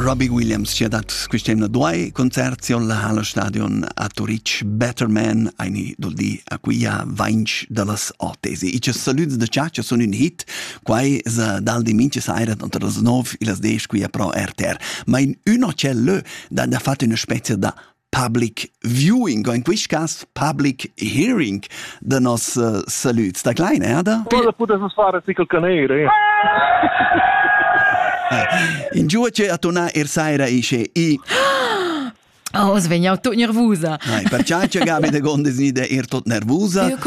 Robbie Williams ci ha dato quest'anno due concerti alla Hallenstadion a Zurich. Better Man, eine dol di a qui a vainch dallas ottesi. I ci saluti da ciaccia sono un hit, quai sa dal di mince saira entre las 9 e las 10 qui a Pro RTR. Ma in uno c'è da fatto una specie da public viewing, o in questo caso public hearing da nos saluti. Sta kleine, Ada? Cosa potete fare sì col canere? In giù c'è a tornare saira isce i... Oh, svegliamo tutto nervosa. Per ciò c'è Gabi de Gondes ni de tot nervosa.